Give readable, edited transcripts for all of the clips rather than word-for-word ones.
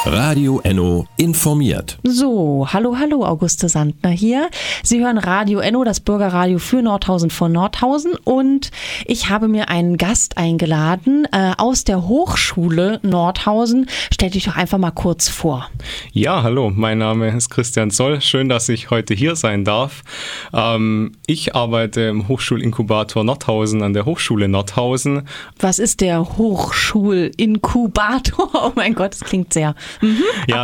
Radio Enno informiert. So, hallo, Auguste Sandner hier. Sie hören Radio Enno, das Bürgerradio für Nordhausen von Nordhausen. Und ich habe mir einen Gast eingeladen aus der Hochschule Nordhausen. Stell dich doch einfach mal kurz vor. Ja, hallo, mein Name ist Christian Zoll. Schön, dass ich heute hier sein darf. Ich arbeite im Hochschulinkubator Nordhausen an der Hochschule Nordhausen. Was ist der Hochschulinkubator? Oh mein Gott, das klingt sehr ja,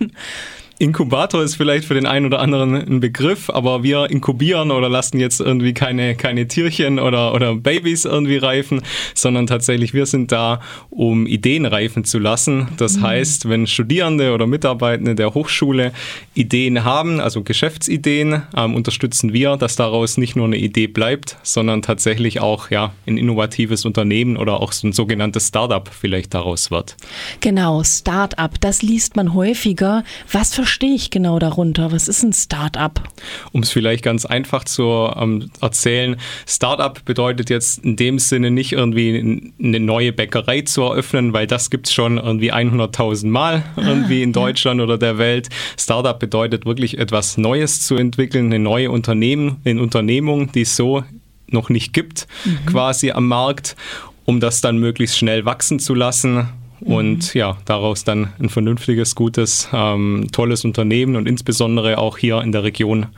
Inkubator ist vielleicht für den einen oder anderen ein Begriff, aber wir inkubieren oder lassen jetzt irgendwie keine Tierchen oder Babys irgendwie reifen, sondern tatsächlich wir sind da, um Ideen reifen zu lassen. Das heißt, wenn Studierende oder Mitarbeitende der Hochschule Ideen haben, also Geschäftsideen, unterstützen wir, dass daraus nicht nur eine Idee bleibt, sondern tatsächlich auch ein innovatives Unternehmen oder auch so ein sogenanntes Startup vielleicht daraus wird. Genau, Startup, das liest man häufiger. Was verstehe ich genau darunter? Was ist ein Startup? Um es vielleicht ganz einfach zu erzählen, Startup bedeutet jetzt in dem Sinne nicht irgendwie eine neue Bäckerei zu eröffnen, weil das gibt es schon irgendwie 100.000 Mal irgendwie in Deutschland oder der Welt. Startup bedeutet wirklich etwas Neues zu entwickeln, eine neue Unternehmung, die es so noch nicht gibt, quasi am Markt, um das dann möglichst schnell wachsen zu lassen. Und daraus dann ein vernünftiges, gutes, tolles Unternehmen und insbesondere auch hier in der Region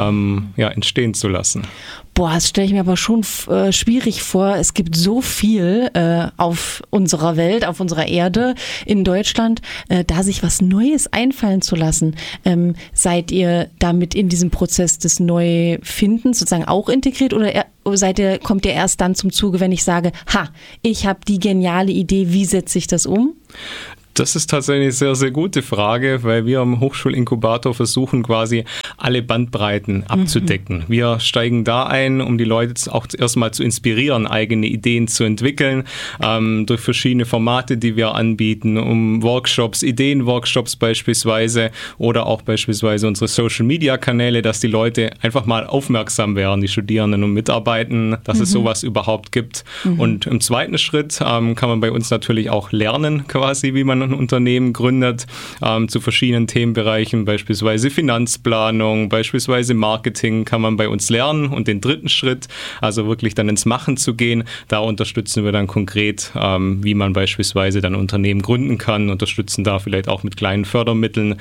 entstehen zu lassen. Boah, das stelle ich mir aber schon schwierig vor. Es gibt so viel auf unserer Welt, auf unserer Erde in Deutschland, da sich was Neues einfallen zu lassen. Seid ihr damit in diesem Prozess des Neufindens sozusagen auch integriert oder kommt ihr erst dann zum Zuge, wenn ich sage, ich habe die geniale Idee, wie setze ich das um? Das ist tatsächlich eine sehr, sehr gute Frage, weil wir am Hochschulinkubator versuchen quasi alle Bandbreiten abzudecken. Wir steigen da ein, um die Leute auch erstmal zu inspirieren, eigene Ideen zu entwickeln, durch verschiedene Formate, die wir anbieten, um Workshops, Ideenworkshops beispielsweise oder auch beispielsweise unsere Social-Media-Kanäle, dass die Leute einfach mal aufmerksam werden, die Studierenden und Mitarbeitenden, dass es sowas überhaupt gibt. Und im zweiten Schritt kann man bei uns natürlich auch lernen, quasi, wie man ein Unternehmen gründet, zu verschiedenen Themenbereichen, beispielsweise Finanzplanung, beispielsweise Marketing kann man bei uns lernen. Und den dritten Schritt, also wirklich dann ins Machen zu gehen, da unterstützen wir dann konkret, wie man beispielsweise dann ein Unternehmen gründen kann, unterstützen da vielleicht auch mit kleinen Fördermitteln,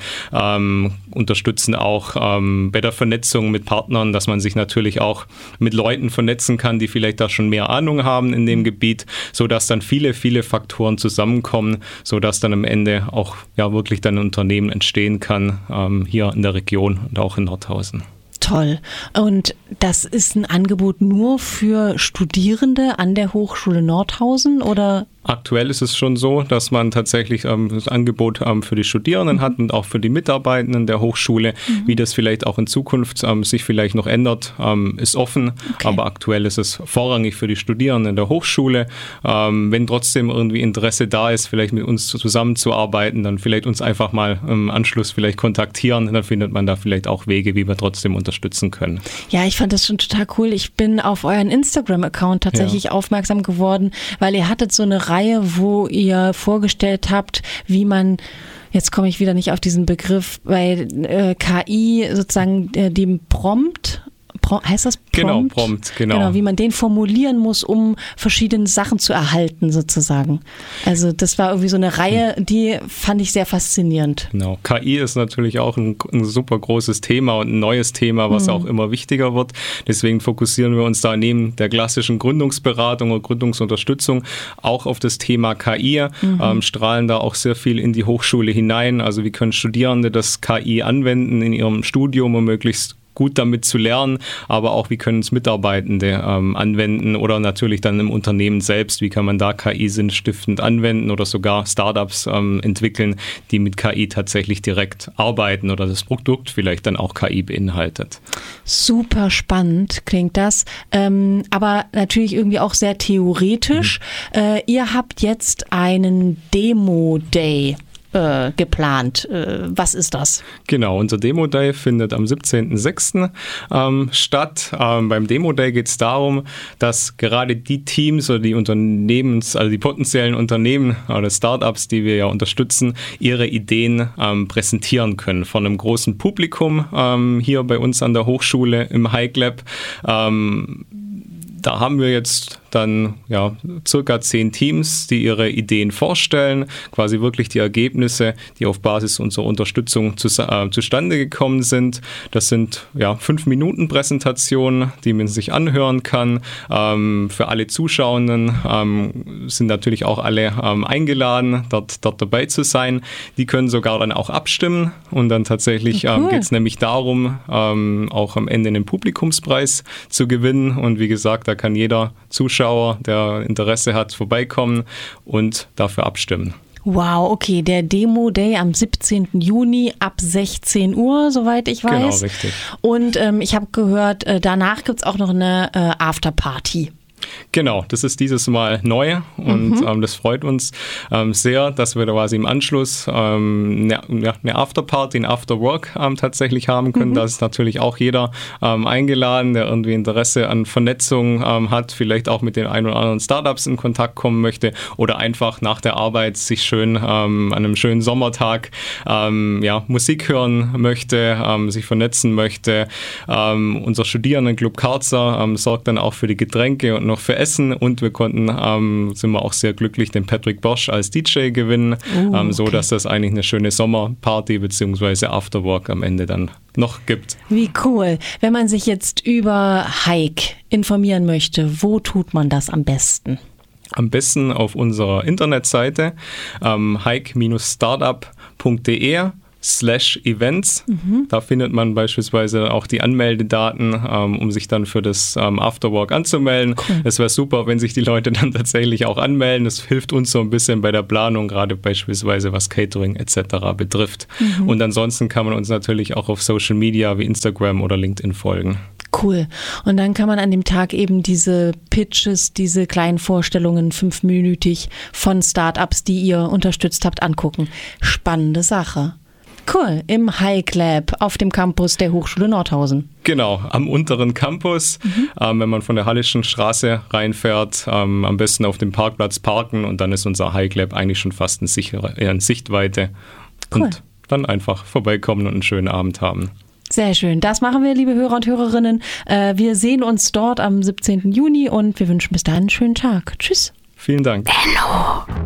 unterstützen auch bei der Vernetzung mit Partnern, dass man sich natürlich auch mit Leuten vernetzen kann, die vielleicht da schon mehr Ahnung haben in dem Gebiet, sodass dann viele, viele Faktoren zusammenkommen, sodass dann am Ende auch wirklich dann ein Unternehmen entstehen kann, hier in der Region und auch in Nordhausen. Toll. Und das ist ein Angebot nur für Studierende an der Hochschule Nordhausen oder? Aktuell ist es schon so, dass man tatsächlich das Angebot für die Studierenden hat und auch für die Mitarbeitenden der Hochschule. Wie das vielleicht auch in Zukunft sich vielleicht noch ändert, ist offen. Okay. Aber aktuell ist es vorrangig für die Studierenden der Hochschule. Wenn trotzdem irgendwie Interesse da ist, vielleicht mit uns zusammenzuarbeiten, dann vielleicht uns einfach mal im Anschluss vielleicht kontaktieren. Dann findet man da vielleicht auch Wege, wie wir trotzdem unterstützen können. Ja, ich fand das schon total cool. Ich bin auf euren Instagram-Account tatsächlich aufmerksam geworden, weil ihr hattet so eine Reihe, wo ihr vorgestellt habt, wie man, jetzt komme ich wieder nicht auf diesen Begriff, bei KI sozusagen dem Prompt, heißt das Prompt? Genau, Prompt, genau. Wie man den formulieren muss, um verschiedene Sachen zu erhalten sozusagen. Also das war irgendwie so eine Reihe, die fand ich sehr faszinierend. Genau, KI ist natürlich auch ein super großes Thema und ein neues Thema, was auch immer wichtiger wird. Deswegen fokussieren wir uns da neben der klassischen Gründungsberatung oder Gründungsunterstützung auch auf das Thema KI, strahlen da auch sehr viel in die Hochschule hinein. Also wie können Studierende das KI anwenden in ihrem Studium, um möglichst gut damit zu lernen, aber auch wie können es Mitarbeitende anwenden oder natürlich dann im Unternehmen selbst, wie kann man da KI sinnstiftend anwenden oder sogar Startups entwickeln, die mit KI tatsächlich direkt arbeiten oder das Produkt vielleicht dann auch KI beinhaltet. Super spannend klingt das, aber natürlich irgendwie auch sehr theoretisch. Ihr habt jetzt einen Demo-Day. geplant. Was ist das? Genau, unser Demo Day findet am 17.06. Statt. Beim Demo Day geht es darum, dass gerade die Teams oder die also die potenziellen Unternehmen oder Startups, die wir ja unterstützen, ihre Ideen präsentieren können von einem großen Publikum hier bei uns an der Hochschule im Hike Lab. Da haben wir jetzt dann circa 10 Teams, die ihre Ideen vorstellen, quasi wirklich die Ergebnisse, die auf Basis unserer Unterstützung zustande gekommen sind. Das sind 5-Minuten-Präsentationen, die man sich anhören kann. Für alle Zuschauenden sind natürlich auch alle eingeladen, dort dabei zu sein. Die können sogar dann auch abstimmen und dann tatsächlich geht es nämlich darum, auch am Ende einen Publikumspreis zu gewinnen. Und wie gesagt, da kann jeder Zuschauer, der Interesse hat, vorbeikommen und dafür abstimmen. Wow, okay, der Demo Day am 17. Juni ab 16 Uhr, soweit ich weiß. Genau, richtig. Und ich habe gehört, danach gibt es auch noch eine Afterparty. Genau, das ist dieses Mal neu und das freut uns sehr, dass wir da quasi im Anschluss eine Afterparty, ein Afterwork tatsächlich haben können. Da ist natürlich auch jeder eingeladen, der irgendwie Interesse an Vernetzung hat, vielleicht auch mit den ein oder anderen Startups in Kontakt kommen möchte oder einfach nach der Arbeit sich schön an einem schönen Sommertag Musik hören möchte, sich vernetzen möchte. Unser Studierendenclub Karzer sorgt dann auch für die Getränke und noch für Essen und wir sind wir auch sehr glücklich, den Patrick Bosch als DJ gewinnen, so dass das eigentlich eine schöne Sommerparty bzw. Afterwork am Ende dann noch gibt. Wie cool. Wenn man sich jetzt über Hike informieren möchte, wo tut man das am besten? Am besten auf unserer Internetseite hike-startup.de/events. Da findet man beispielsweise auch die Anmeldedaten, um sich dann für das Afterwork anzumelden. Es wäre super, wenn sich die Leute dann tatsächlich auch anmelden. Das hilft uns so ein bisschen bei der Planung, gerade beispielsweise was Catering etc. betrifft. Und ansonsten kann man uns natürlich auch auf Social Media wie Instagram oder LinkedIn folgen. Cool. Und dann kann man an dem Tag eben diese Pitches, diese kleinen Vorstellungen 5-minütig von Startups, die ihr unterstützt habt, angucken. Spannende Sache. Cool, im Hike Lab auf dem Campus der Hochschule Nordhausen. Genau, am unteren Campus. Wenn man von der Hallischen Straße reinfährt, am besten auf dem Parkplatz parken und dann ist unser Hike Lab eigentlich schon fast in Sichtweite. Cool. Und dann einfach vorbeikommen und einen schönen Abend haben. Sehr schön. Das machen wir, liebe Hörer und Hörerinnen. Wir sehen uns dort am 17. Juni und wir wünschen bis dahin einen schönen Tag. Tschüss. Vielen Dank. Hello.